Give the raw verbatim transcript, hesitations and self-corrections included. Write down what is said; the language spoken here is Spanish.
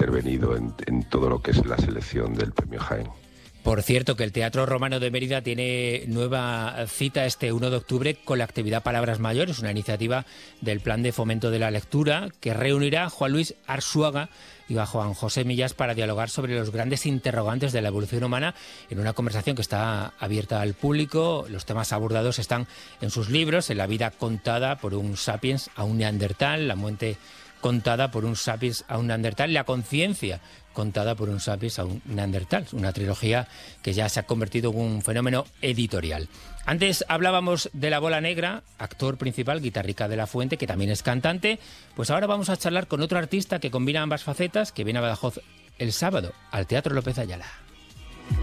intervenido en, en todo lo que es la selección del Premio Jaén. Por cierto, que el Teatro Romano de Mérida tiene nueva cita este uno de octubre con la actividad Palabras Mayores, una iniciativa del Plan de Fomento de la Lectura que reunirá a Juan Luis Arzuaga y a Juan José Millas para dialogar sobre los grandes interrogantes de la evolución humana en una conversación que está abierta al público. Los temas abordados están en sus libros, en La vida contada por un sapiens a un neandertal, La muerte contada por un sapiens a un neandertal, La conciencia contada por un sapiens a un neandertal, una trilogía que ya se ha convertido en un fenómeno editorial. Antes hablábamos de La Bola Negra, actor principal, Guitarrica de la Fuente, que también es cantante. Pues ahora vamos a charlar con otro artista que combina ambas facetas, que viene a Badajoz el sábado al Teatro López Ayala.